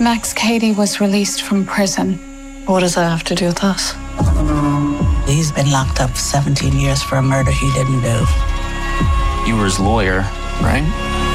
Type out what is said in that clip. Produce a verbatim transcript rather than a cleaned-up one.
Max Cady was released from prison. What does that have to do with us? He's been locked up seventeen years for a murder he didn't do. You were his lawyer, right?